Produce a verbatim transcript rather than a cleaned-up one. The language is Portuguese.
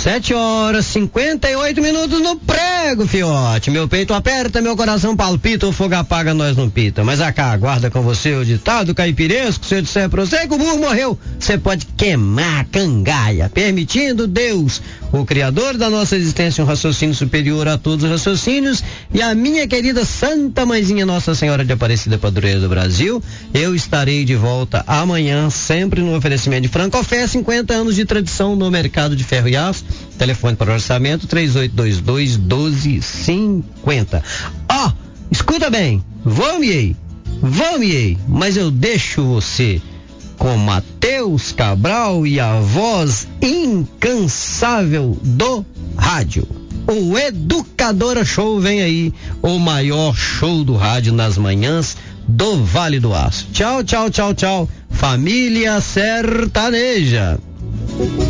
Sete horas, cinquenta e oito minutos no prego, fiote. Meu peito aperta, meu coração palpita, o fogo apaga, nós não pita. Mas acá, guarda com você o ditado caipiresco. Se eu disser pra você que o burro morreu, você pode queimar a cangaia, permitindo Deus, o Criador da nossa existência, um raciocínio superior a todos os raciocínios, e a minha querida Santa Mãezinha Nossa Senhora de Aparecida, padroeira do Brasil. Eu estarei de volta amanhã, sempre no oferecimento de Francofé, cinquenta anos de tradição no mercado de ferro e aço. Telefone para orçamento três oito dois dois, um dois cinco zero. Ó, oh, escuta bem, vou-me, vou-me, mas eu deixo você com Matheus Cabral e a voz incansável do rádio. O Educadora Show vem aí, o maior show do rádio nas manhãs do Vale do Aço. Tchau, tchau, tchau, tchau. Família Sertaneja.